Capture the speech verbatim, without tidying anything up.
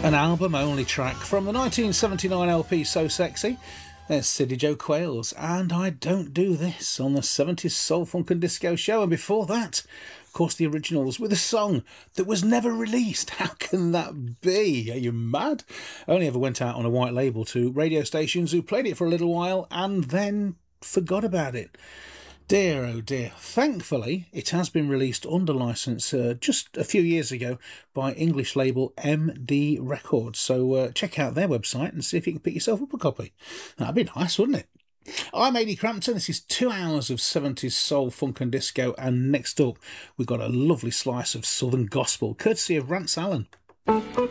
An album-only track from the nineteen seventy-nine L P So Sexy. There's Sidney Joe Quails and I Don't Do This on the seventies Soul, Funk and Disco show. And before that, of course, the originals with a song that was never released. How can that be? Are you mad? Only ever went out on a white label to radio stations who played it for a little while and then forgot about it. Dear, oh dear. Thankfully, it has been released under licence uh, just a few years ago by English label M D Records. So uh, check out their website and see if you can pick yourself up a copy. That'd be nice, wouldn't it? I'm Ady Crampton. This is two hours of seventies soul, funk and disco. And next up, we've got a lovely slice of southern gospel, courtesy of Rance Allen.